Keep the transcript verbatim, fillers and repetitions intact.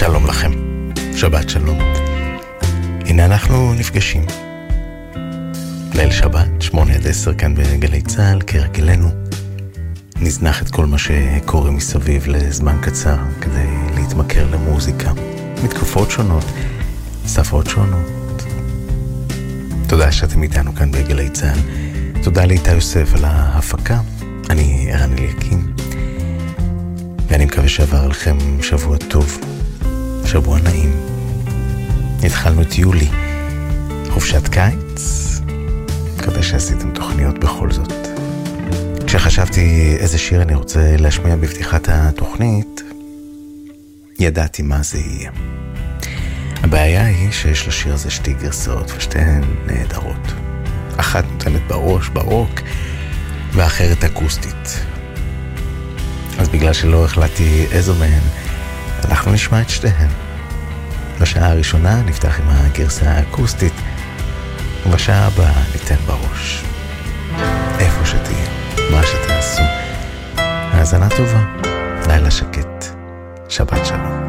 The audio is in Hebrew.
שלום לכם, שבת שלום. הנה אנחנו נפגשים ליל שבת, שמונה עד עשר כאן בגלי צהל, כרגלנו. נזנח את כל מה שקורה מסביב לזמן קצר כדי להתמכר למוזיקה מתקופות שונות, שפות שונות. תודה שאתם איתנו כאן בגלי צהל. תודה לאיתי יוסף על ההפקה. אני ערן אליקים, ואני מקווה שעבר לכם שבוע טוב, שבוע נעים. התחלנו את יולי, חופשת קיץ. מקווה שעשיתם תוכניות בכל זאת. כשחשבתי איזה שיר אני רוצה להשמיע בפתיחת התוכנית, ידעתי מה זה יהיה. הבעיה היא שיש לשיר הזה שתי גרסאות, ושתיהן נהדרות. אחת נותנת בראש, ברוק, ואחרת אקוסטית. אז בגלל שלא החלטתי איזו מהן, אנחנו נשמע את שתיהן. בשעה הראשונה נפתח עם הגרסה האקוסטית, ובשעה הבאה ניתן בראש. איפה שתהיה, מה שתעשו. האזנה טובה, לילה שקט, שבת שלום.